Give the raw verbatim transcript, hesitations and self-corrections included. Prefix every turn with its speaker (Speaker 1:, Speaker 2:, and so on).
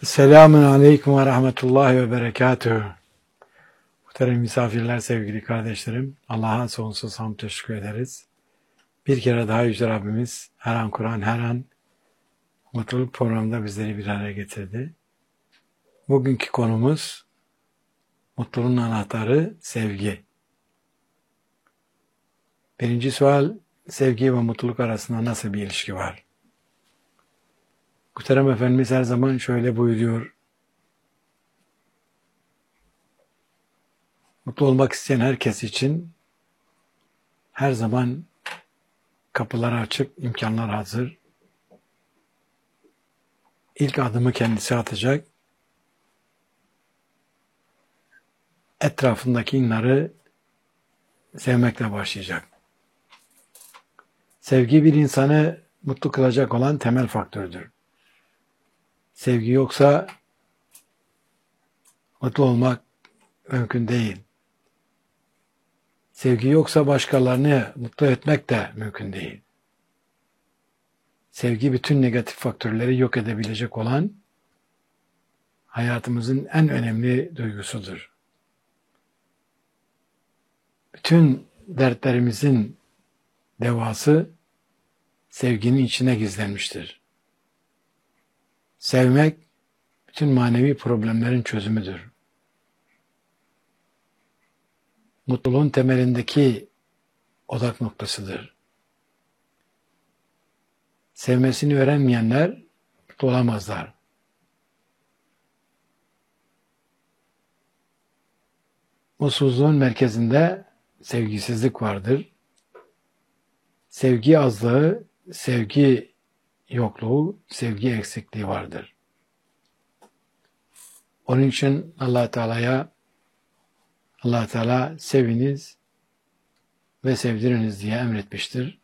Speaker 1: Selamun Aleyküm ve Rahmetullahi ve Berekatühü. Muhterem misafirler, sevgili kardeşlerim, Allah'a sonsuz hamd teşekkür ederiz. Bir kere daha Yüce Rabbimiz her an Kur'an, her an mutluluk programında bizleri bir araya getirdi. Bugünkü konumuz mutluluğun anahtarı sevgi. Birinci sual, sevgi ve mutluluk arasında nasıl bir ilişki var? Muhterem Efendimiz her zaman şöyle buyuruyor: mutlu olmak isteyen herkes için her zaman kapılar açık, imkanlar hazır. İlk adımı kendisi atacak. Etrafındaki insanları sevmekle başlayacak. Sevgi bir insanı mutlu kılacak olan temel faktördür. Sevgi yoksa mutlu olmak mümkün değil. Sevgi yoksa başkalarını mutlu etmek de mümkün değil. Sevgi bütün negatif faktörleri yok edebilecek olan hayatımızın en önemli duygusudur. Bütün dertlerimizin devası sevginin içine gizlenmiştir. Sevmek bütün manevi problemlerin çözümüdür. Mutluluğun temelindeki odak noktasıdır. Sevmesini öğrenmeyenler mutlu olamazlar. Mutsuzluğun merkezinde sevgisizlik vardır. Sevgi azlığı, sevgi yokluğu, sevgi eksikliği vardır. Onun için Allah Teala'ya Allah Teala seviniz ve sevdiriniz diye emretmiştir.